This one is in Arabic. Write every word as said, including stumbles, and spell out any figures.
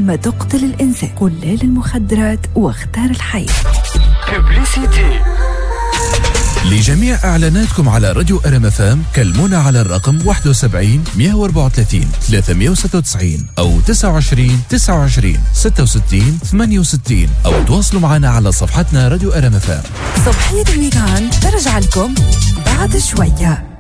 كلمة تقتل الإنسان. قل لا للمخدرات واختار الحياة. ببليسيتي. لجميع إعلاناتكم على راديو آرام إف إم كلمونا على الرقم واحد وسبعين مية وأربعة وثلاثين ثلاثمية وستة وتسعين أو تسعة وعشرين تسعة وعشرين ستة وستين ثمانية وستين أو تواصلوا معنا على صفحتنا راديو آرام إف إم. صبحية الويكاند ترجع لكم بعد شوية.